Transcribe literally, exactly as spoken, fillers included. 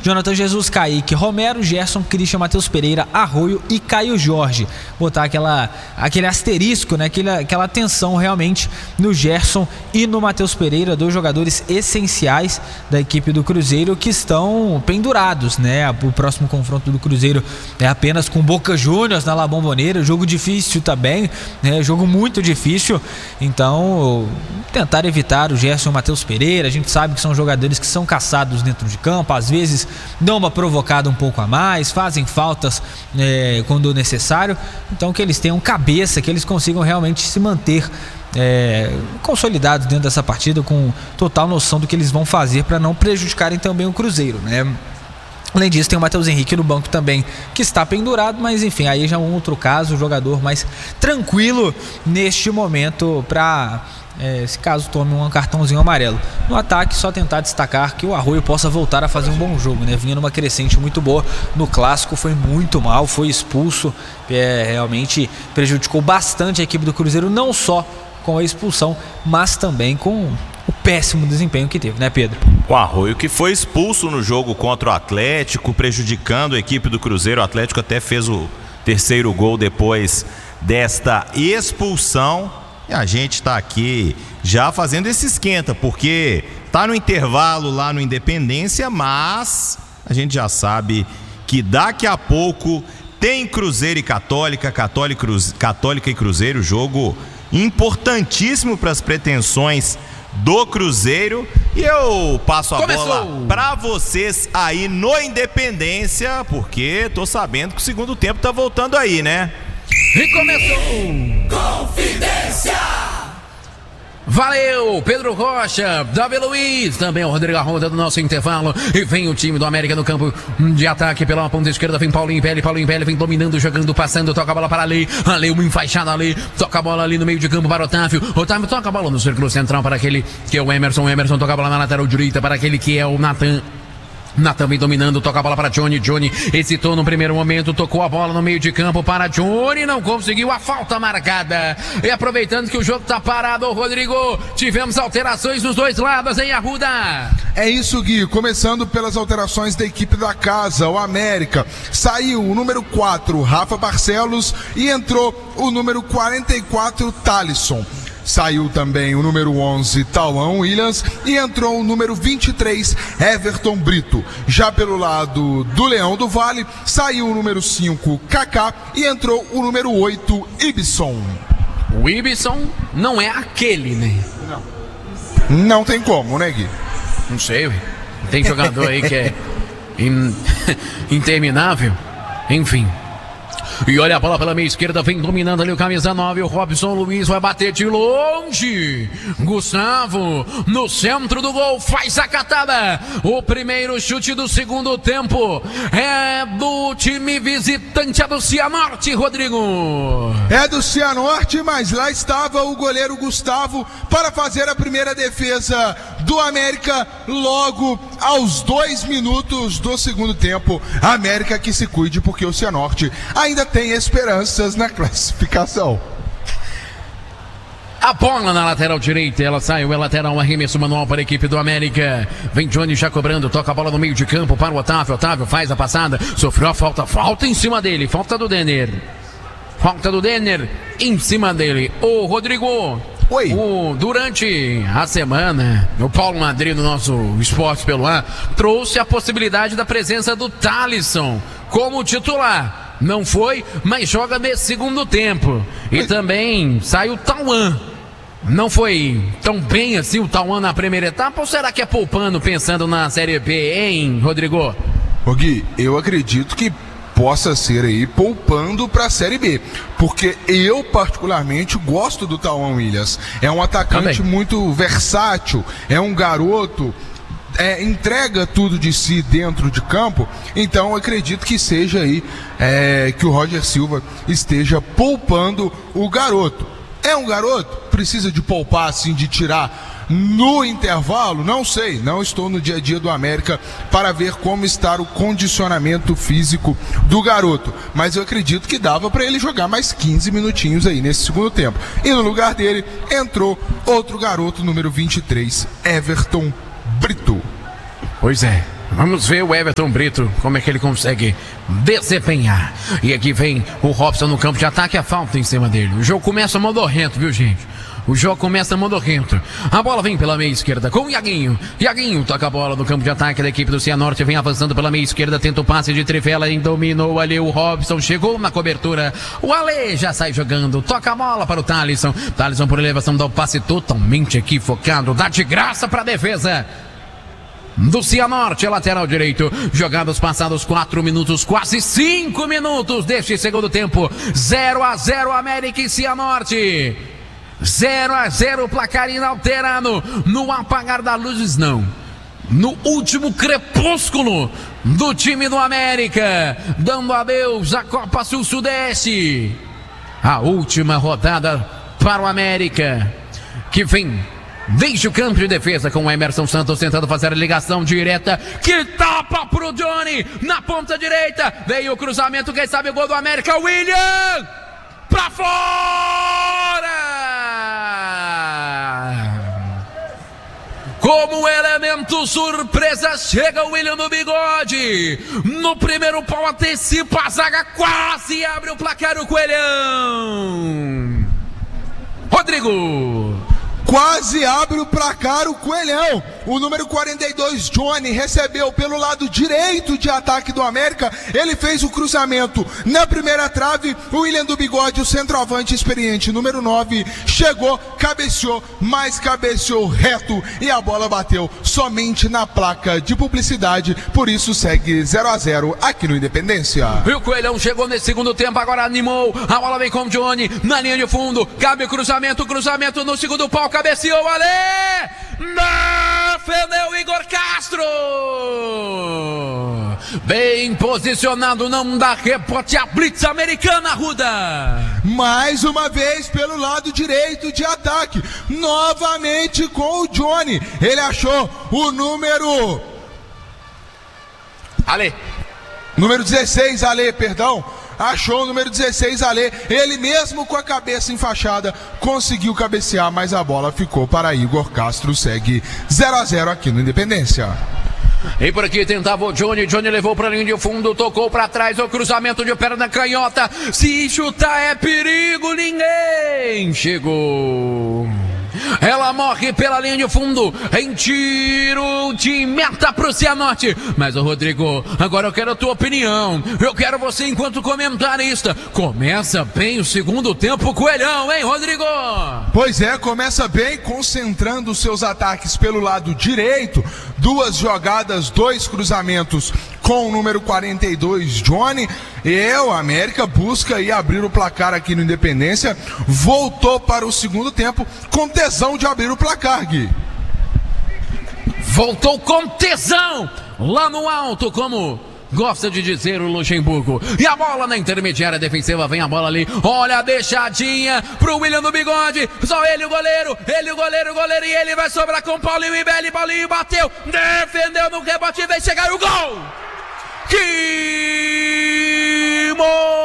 Jonathan Jesus, Kaique, Romero, Gerson, Christian, Matheus Pereira, Arroio e Caio Jorge. Botar aquela, aquele asterisco, né? Aquela, aquela atenção realmente no Gerson e no Matheus Pereira, dois jogadores essenciais da equipe do Cruzeiro que estão pendurados, né? O próximo confronto do Cruzeiro é apenas com Boca Juniors na La Bombonera, jogo difícil também, né? Jogo muito difícil, então tentar evitar o Gerson e o Matheus Pereira. A gente sabe que são jogadores que são caçados dentro de campo, às vezes dão uma provocada um pouco a mais, fazem faltas é, quando necessário, então que eles tenham cabeça, que eles consigam realmente se manter É, consolidados dentro dessa partida com total noção do que eles vão fazer para não prejudicarem também o Cruzeiro, né? Além disso, tem o Matheus Henrique no banco também, que está pendurado, mas enfim, aí já é um outro caso, o jogador mais tranquilo neste momento para, é, se caso tome um cartãozinho amarelo. No ataque, só tentar destacar que o Arroio possa voltar a fazer um bom jogo, né? Vinha numa crescente muito boa, no clássico foi muito mal, foi expulso, é, realmente prejudicou bastante a equipe do Cruzeiro, não só com a expulsão, mas também com o péssimo desempenho que teve, né, Pedro? O Arroio que foi expulso no jogo contra o Atlético, prejudicando a equipe do Cruzeiro. O Atlético até fez o terceiro gol depois desta expulsão. E a gente tá aqui já fazendo esse esquenta, porque tá no intervalo lá no Independência, mas a gente já sabe que daqui a pouco tem Cruzeiro e Católica, Católica, Cruz, Católica e Cruzeiro, jogo importantíssimo para as pretensões do Cruzeiro. E eu passo a Começou. bola para vocês aí no Independência, porque tô sabendo que o segundo tempo tá voltando aí, né? E começou Confidência. Valeu, Pedro Rocha, Davi Luiz, também o Rodrigo Arruda do nosso intervalo. E vem o time do América no campo de ataque pela ponta esquerda. Vem Paulinho Pele, Paulinho Pele vem dominando, jogando, passando, toca a bola para ali. Ali, uma enfaixada ali, toca a bola ali no meio de campo para Otávio. Otávio toca a bola no círculo central para aquele que é o Emerson. O Emerson toca a bola na lateral direita para aquele que é o Natan. Natan vem dominando, toca a bola para Johnny. Johnny hesitou no primeiro momento, tocou a bola no meio de campo para Johnny, não conseguiu a falta marcada. E aproveitando que o jogo tá parado, Rodrigo, tivemos alterações dos dois lados, hein, Arruda? É isso, Gui, começando pelas alterações da equipe da casa, o América. Saiu o número quatro, Rafa Barcelos, e entrou o número quarenta e quatro, Thalisson. Saiu também o número onze, Tauan Williams, e entrou o número vinte e três, Everton Brito. Já pelo lado do Leão do Vale, saiu o número cinco, Kaká, e entrou o número oito, Ibson. O Ibson não é aquele, né? Não. Não tem como, né, Gui? Não sei, tem jogador aí que é in... interminável. Enfim. E olha a bola pela meia esquerda, vem dominando ali o camisa nove, o Robson Luiz vai bater de longe. Gustavo, no centro do gol, faz a catada. O primeiro chute do segundo tempo é do time visitante, é do Cianorte, Rodrigo. É do Cianorte, mas lá estava o goleiro Gustavo para fazer a primeira defesa do América logo aos dois minutos do segundo tempo. A América que se cuide, porque o Cianorte ainda tem esperanças na classificação. A bola na lateral direita, ela saiu, é lateral, arremesso manual para a equipe do América. Vem Johnny já cobrando, toca a bola no meio de campo para o Otávio. Otávio faz a passada, sofreu a falta, falta em cima dele, falta do Denner. Falta do Denner em cima dele. Ô Rodrigo, Oi. O, durante a semana, o Paulo Madrid, no nosso Esporte pelo Ar, trouxe a possibilidade da presença do Thalisson como titular. Não foi, mas joga nesse segundo tempo. E também sai o Tauan. Não foi tão bem assim o Tauan na primeira etapa, ou será que é poupando, pensando na Série B, hein, Rodrigo? Ô Gui, eu acredito que possa ser aí poupando para a Série B, porque eu particularmente gosto do Tauan Williams. É um atacante também muito versátil, é um garoto, é, entrega tudo de si dentro de campo. Então eu acredito que seja aí é, que o Roger Silva esteja poupando o garoto. É um garoto, precisa de poupar assim, de tirar no intervalo, não sei, não estou no dia a dia do América para ver como está o condicionamento físico do garoto, mas eu acredito que dava para ele jogar mais quinze minutinhos aí nesse segundo tempo. E no lugar dele entrou outro garoto, número vinte e três, Everton Brito. Pois é, Vamos ver o Everton Brito, como é que ele consegue desempenhar. E aqui vem o Robson no campo de ataque, a falta em cima dele. O jogo começa modorrento, viu, gente? O jogo começa modorrento. A bola vem pela meia esquerda com o Iaguinho. Iaguinho toca a bola no campo de ataque da equipe do Cianorte. Vem avançando pela meia esquerda, tenta o passe de Trivela e dominou ali o Robson. Chegou na cobertura. O Ale já sai jogando. Toca a bola para o Thalisson. Thalisson por elevação dá o passe totalmente aqui focado. Dá de graça para a defesa do Cianorte, lateral direito. Jogados passados quatro minutos, quase cinco minutos deste segundo tempo. zero a zero América e Cianorte. zero a zero, placar inalterado. No apagar das luzes, não. No último crepúsculo do time do América, dando adeus à Copa Sul-Sudeste. A última rodada para o América, que vem desde o campo de defesa com o Emerson Santos tentando fazer a ligação direta. Que tapa pro Johnny na ponta direita. Veio o cruzamento, quem sabe o gol do América. William pra fora! Como elemento surpresa, chega o William no bigode. No primeiro pau antecipa a zaga, quase abre o placar o Coelhão. Rodrigo. Quase abre o placar o Coelhão. O número quarenta e dois, Johnny, recebeu pelo lado direito de ataque do América. Ele fez o cruzamento na primeira trave. O William do Bigode, o centroavante experiente, número nove, chegou, cabeceou, mas cabeceou reto e a bola bateu somente na placa de publicidade. Por isso segue zero a zero aqui no Independência. E o Coelhão chegou nesse segundo tempo, agora animou. A bola vem com o Johnny na linha de fundo. Cabe o cruzamento, cruzamento no segundo pau. Cabeceou, Ale! Defendeu Igor Castro! Bem posicionado, não dá rebote, a blitz americana, Ruda! Mais uma vez pelo lado direito de ataque, novamente com o Johnny. Ele achou o número... Ale! Número dezesseis, Ale, perdão. Achou o número dezesseis, Ale. Ele mesmo com a cabeça enfaixada conseguiu cabecear, mas a bola ficou para Igor Castro. Segue zero a zero aqui no Independência. E por aqui tentava o Johnny. Johnny levou para a linha de fundo, tocou para trás. O cruzamento de perna canhota. Se chutar é perigo, ninguém chegou. Ela morre pela linha de fundo em tiro de meta pro Cianorte. Mas o Rodrigo, agora eu quero a tua opinião. Eu quero você enquanto comentarista. Começa bem o segundo tempo, Coelhão, hein, Rodrigo? Pois é, começa bem, concentrando seus ataques pelo lado direito. Duas jogadas, dois cruzamentos com o número quarenta e dois, Johnny. E o América busca aí abrir o placar aqui no Independência. Voltou para o segundo tempo com tesão de abrir o placar, Gui. Voltou com tesão lá no alto, como gosta de dizer o Luxemburgo. E a bola na intermediária defensiva, vem a bola ali. Olha a deixadinha pro William do Bigode. Só ele o goleiro, ele o goleiro, o goleiro. E ele vai sobrar com Paulinho e Belli. Paulinho bateu, defendeu no rebote, vem chegar o gol. Que